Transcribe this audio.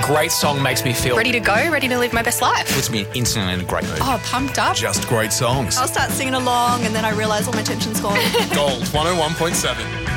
great song makes me feel Ready to go, ready to live my best life. Puts me instantly in a great mood. Oh, pumped up. Just great songs. I'll start singing along and then I realise all my tension's gone. Gold 101.7.